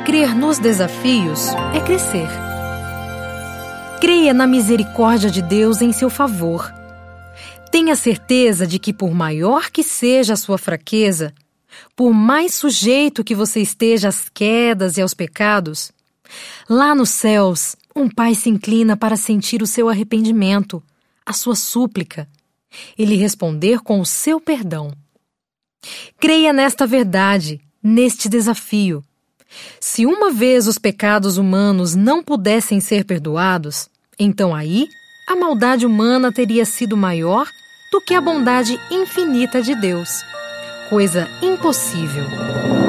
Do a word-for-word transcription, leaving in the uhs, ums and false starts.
Crer nos desafios é crescer. Creia na misericórdia de Deus em seu favor. Tenha certeza de que, por maior que seja a sua fraqueza, por mais sujeito que você esteja às quedas e aos pecados, lá nos céus, um Pai se inclina para sentir o seu arrependimento, a sua súplica, e lhe responder com o seu perdão. Creia nesta verdade, neste desafio. Se uma vez os pecados humanos não pudessem ser perdoados, então aí a maldade humana teria sido maior do que a bondade infinita de Deus. Coisa impossível.